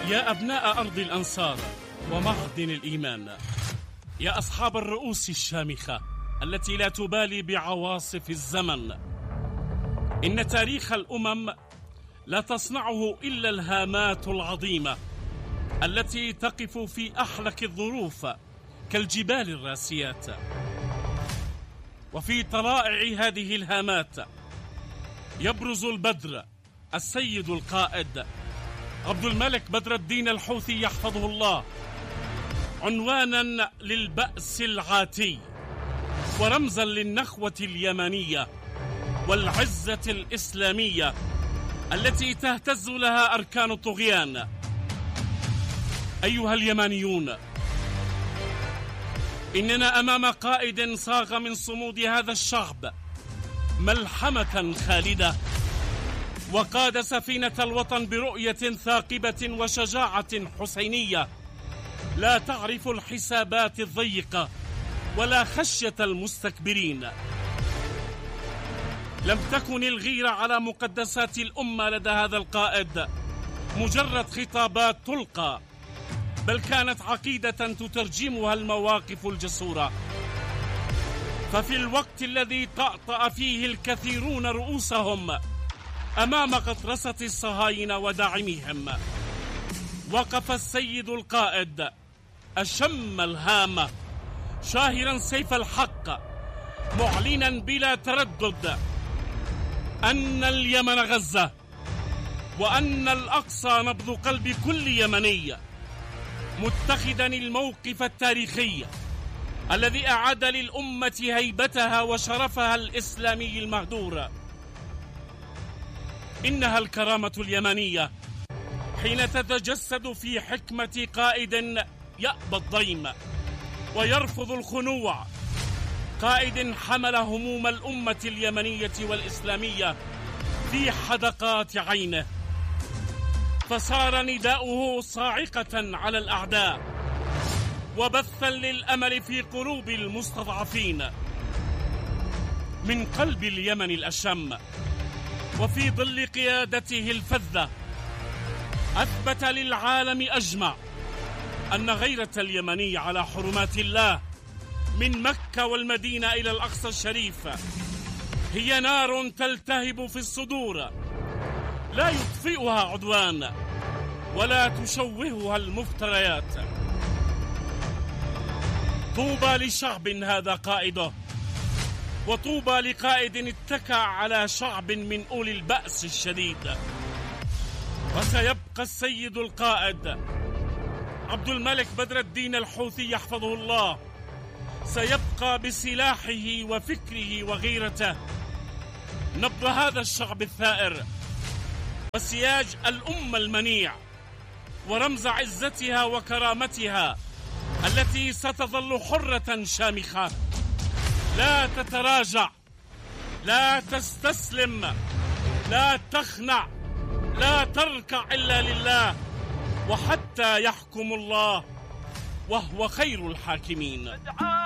يا أبناء أرض الأنصار ومعدن الإيمان، يا أصحاب الرؤوس الشامخة التي لا تبالي بعواصف الزمن، إن تاريخ الأمم لا تصنعه إلا الهامات العظيمة التي تقف في أحلك الظروف كالجبال الراسيات. وفي طلائع هذه الهامات يبرز البدر السيد القائد عبد الملك بدر الدين الحوثي يحفظه الله، عنوانا للبأس العاتي ورمزا للنخوة اليمنية والعزة الإسلامية التي تهتز لها أركان الطغيان. أيها اليمانيون، إننا أمام قائد صاغ من صمود هذا الشعب ملحمة خالدة، وقاد سفينة الوطن برؤية ثاقبة وشجاعة حسينية لا تعرف الحسابات الضيقة ولا خشية المستكبرين. لم تكن الغيرة على مقدسات الأمة لدى هذا القائد مجرد خطابات تلقى، بل كانت عقيدة تترجمها المواقف الجسورة. ففي الوقت الذي طأطأ فيه الكثيرون رؤوسهم أمام غطرسة الصهاينة وداعميهم، وقف السيد القائد أشم الهامة شاهرا سيف الحق، معلنا بلا تردد أن اليمن غزة، وأن الأقصى نبض قلب كل يمني، متخذا الموقف التاريخي الذي أعاد للأمة هيبتها وشرفها الإسلامي المهدور. إنها الكرامة اليمنية حين تتجسد في حكمة قائد يأبى الضيم ويرفض الخنوع، قائد حمل هموم الأمة اليمنية والإسلامية في حدقات عينه، فصار نداؤه صاعقة على الأعداء وبثا للأمل في قلوب المستضعفين. من قلب اليمن الأشم وفي ظل قيادته الفذة أثبت للعالم أجمع أن غيرة اليمني على حرمات الله من مكة والمدينة إلى الأقصى الشريف هي نار تلتهب في الصدور لا يطفئها عدوان ولا تشوهها المفتريات. طوبى لشعب هذا قائده، وطوبى لقائد اتكى على شعب من أولي البأس الشديد. وسيبقى السيد القائد عبد الملك بدر الدين الحوثي يحفظه الله، سيبقى بسلاحه وفكره وغيرته نبض هذا الشعب الثائر وسياج الأمة المنيع ورمز عزتها وكرامتها التي ستظل حرة شامخة لا تتراجع، لا تستسلم، لا تخنع، لا تركع إلا لله، وحتى يحكم الله وهو خير الحاكمين.